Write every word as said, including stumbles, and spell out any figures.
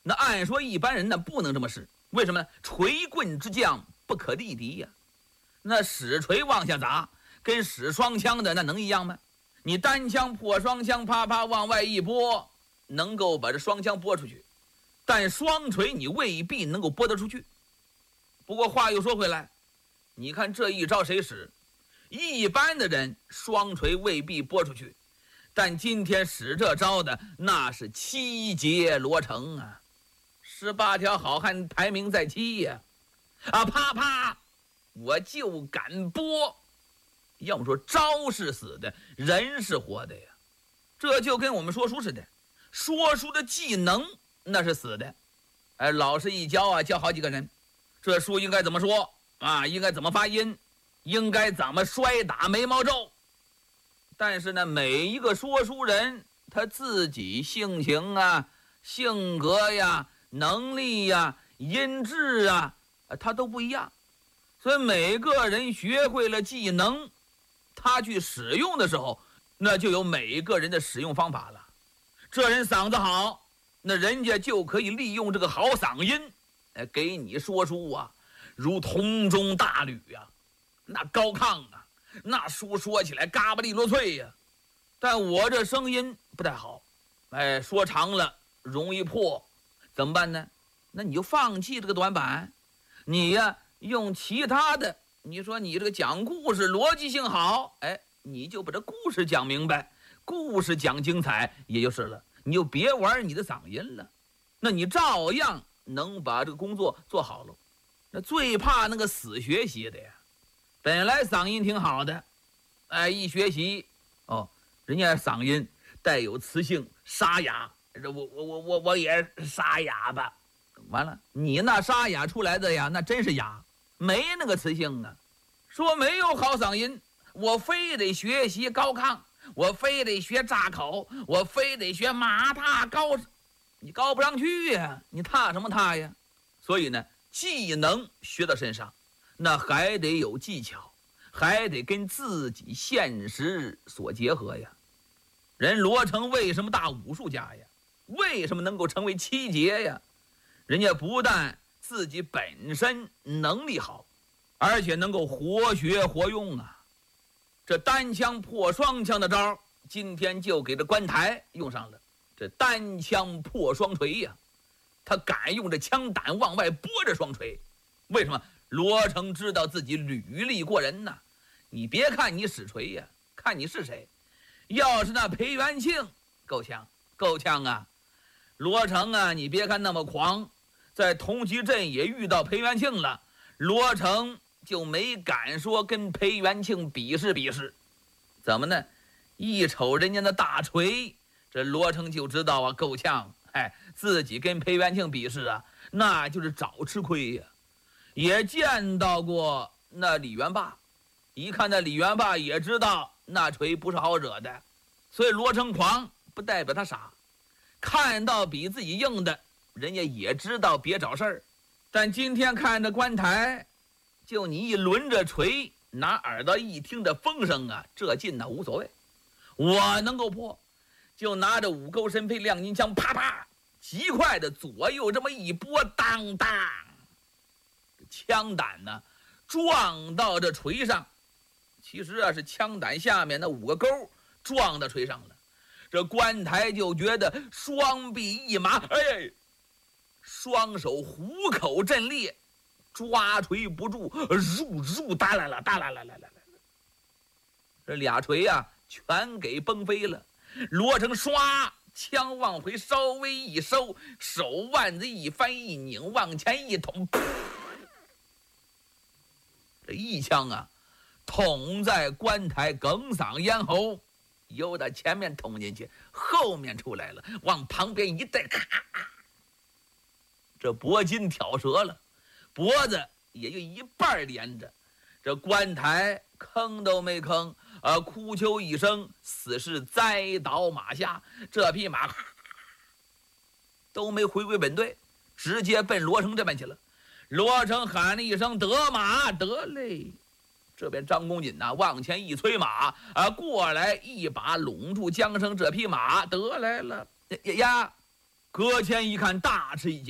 那按说一般人呢不能这么使，为什么呢？锤棍之将不可力敌呀。那使锤往下砸，跟使双枪的那能一样吗？你单枪破双枪，啪啪往外一拨，能够把这双枪拨出去，但双锤你未必能够拨得出去。不过话又说回来，你看这一招谁使？一般的人双锤未必拨出去，但今天使这招的那是七杰罗成啊，十八条好汉排名在七呀！啊，啪啪，我就敢拨。要么说招是死的，人是活的呀。这就跟我们说书似的，说书的技能那是死的。哎，老师一教啊，教好几个人，这书应该怎么说啊？应该怎么发音？应该怎么摔打眉毛皱？但是呢，每一个说书人他自己性情啊、性格呀、能力呀、音质啊，他都不一样。所以每个人学会了技能，他去使用的时候，那就有每个人的使用方法了。这人嗓子好，那人家就可以利用这个好嗓音，哎，给你说书啊，如铜钟大吕啊，那高亢啊，那书说起来嘎巴利落脆呀。但我这声音不太好，哎，说长了容易破，怎么办呢？那你就放弃这个短板，你呀用其他的。你说你这个讲故事逻辑性好，哎，你就把这故事讲明白，故事讲精彩也就是了，你就别玩你的嗓音了，那你照样能把这个工作做好了。那最怕那个死学习的呀，本来嗓音挺好的，哎，一学习哦，人家嗓音带有磁性沙哑，这我我我我我也沙哑吧，完了，你那沙哑出来的呀，那真是哑，没那个磁性啊。说没有好嗓音，我非得学习高亢，我非得学炸口，我非得学马踏高，你高不上去呀，你踏什么踏呀？所以呢，技能学到身上，那还得有技巧，还得跟自己现实所结合呀。人罗成为什么大武术家呀？为什么能够成为七杰呀？人家不但自己本身能力好，而且能够活学活用啊。这单枪破双枪的招今天就给这关台用上了，这单枪破双锤呀，他敢用这枪胆往外拨着双锤。为什么？罗成知道自己履历过人呐。你别看你使锤呀，看你是谁。要是那裴元庆够呛够呛啊。罗成啊，你别看那么狂，在同济镇也遇到裴元庆了，罗成就没敢说跟裴元庆比试比试。怎么呢？一瞅人家那大锤，这罗成就知道啊，够呛。哎，自己跟裴元庆比试啊，那就是找吃亏呀。也见到过那李元霸，一看那李元霸也知道那锤不是好惹的。所以罗成狂不代表他傻，看到比自己硬的，人家也知道别找事儿。但今天看着关台，就你一轮着锤，拿耳朵一听这风声啊，这劲呢无所谓，我能够破，就拿着五钩神飞亮银枪，啪啪极快的左右这么一拨，当当，枪胆呢撞到这锤上，其实啊是枪胆下面那五个钩撞到锤上了。这关台就觉得双臂一麻，哎，双手虎口震裂，抓锤不住，入入哒啦啦哒啦啦啦啦啦，这俩锤啊全给崩飞了。罗成唰枪往回稍微一收，手腕子一翻一拧，往前一捅，这一枪啊捅在关台哽嗓咽喉，由打前面捅进去，后面出来了，往旁边一带，咔，这脖筋挑折了，脖子也就一半连着。这关台吭都没吭，呃，哭求一声，死是栽倒马下。这匹马都没回归本队，直接奔罗成这边去了。罗成喊了一声：“得马！”得嘞。这边张公瑾呐、啊，往前一催马，啊，过来一把拢住缰绳，这匹马得来了呀呀， 搁浅一看，大吃一惊。